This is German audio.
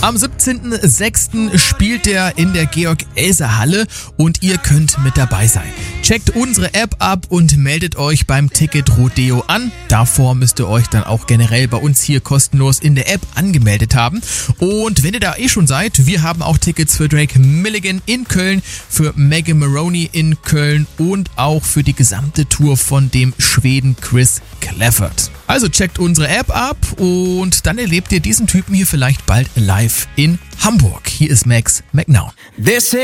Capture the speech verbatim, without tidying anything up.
Am siebzehnten sechsten spielt er in der Georg-Elser-Halle und ihr könnt mit dabei sein. Checkt unsere App ab und meldet euch beim Ticket Rodeo an. Davor müsst ihr euch dann auch generell bei uns hier kostenlos in der App angemeldet haben. Und wenn ihr da eh schon seid, wir haben auch Tickets für Drake Milligan in Köln, für Megan Maroney in Köln und auch für die gesamte Tour von dem Schweden Chris Clafford. Also checkt unsere App ab und dann erlebt ihr diesen Typen hier vielleicht bald live in Hamburg. Hier ist Max McNown.